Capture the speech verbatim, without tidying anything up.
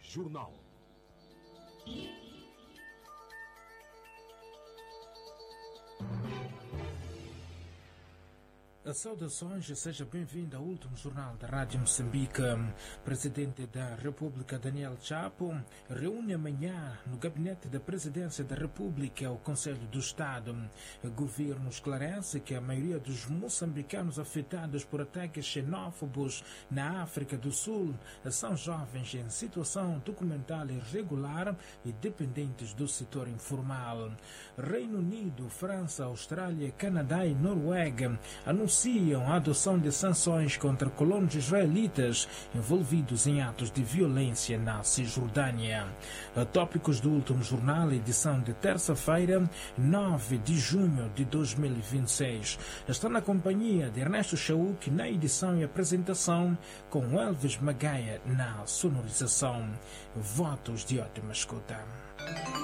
Jornal. Saudações, seja bem-vindo ao último jornal da Rádio Moçambique. Presidente da República, Daniel Chapo, reúne amanhã no gabinete da Presidência da República o Conselho do Estado. O governo esclarece que a maioria dos moçambicanos afetados por ataques xenófobos na África do Sul são jovens em situação documental irregular e dependentes do setor informal. Reino Unido, França, Austrália, Canadá e Noruega anunciam a adoção de sanções contra colonos israelitas envolvidos em atos de violência na Cisjordânia. Tópicos do último jornal, edição de terça-feira, nove de junho de dois mil e vinte e seis. Está na companhia de Ernesto Chauk na edição e apresentação, com Elvis Magaia na sonorização. Votos de ótima escuta.